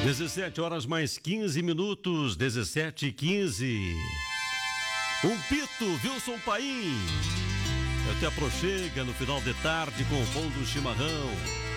17 horas mais 15 minutos, 17h15. Um pito, Wilson Paim. Até aproxega no final de tarde com o pão do chimarrão.